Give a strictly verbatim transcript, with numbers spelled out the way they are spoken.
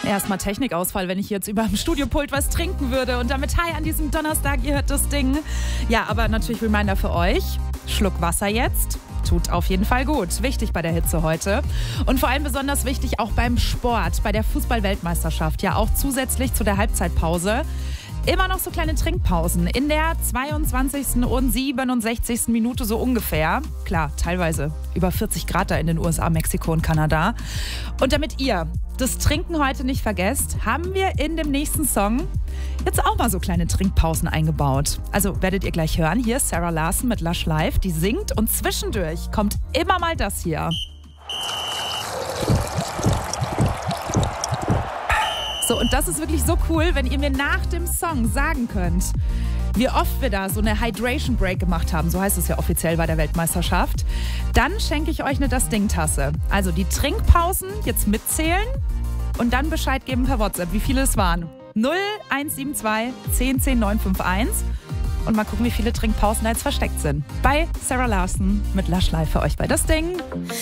Erstmal Technikausfall, wenn ich jetzt über dem Studiopult was trinken würde. Und damit hi an diesem Donnerstag, ihr hört das Ding. Ja, aber natürlich Reminder für euch. Schluck Wasser jetzt. Tut auf jeden Fall gut. Wichtig bei der Hitze heute. Und vor allem besonders wichtig auch beim Sport, bei der Fußball-Weltmeisterschaft. Ja, auch zusätzlich zu der Halbzeitpause. Immer noch so kleine Trinkpausen in der zweiundzwanzigsten und siebenundsechzigsten Minute so ungefähr. Klar, teilweise über vierzig Grad da in den U S A, Mexiko und Kanada. Und damit ihr das Trinken heute nicht vergesst, haben wir in dem nächsten Song jetzt auch mal so kleine Trinkpausen eingebaut. Also werdet ihr gleich hören. Hier ist Sarah Larsson mit Lush Life, die singt und zwischendurch kommt immer mal das hier. So, und das ist wirklich so cool, wenn ihr mir nach dem Song sagen könnt, wie oft wir da so eine Hydration Break gemacht haben, so heißt es ja offiziell bei der Weltmeisterschaft. Dann schenke ich euch eine Das Ding-Tasse. Also die Trinkpausen jetzt mitzählen und dann Bescheid geben per WhatsApp, wie viele es waren. null eins sieben zwei zehn zehn neun fünf eins und mal gucken, wie viele Trinkpausen da jetzt versteckt sind. Bei Sarah Larsson mit Lush Life für euch bei Das Ding.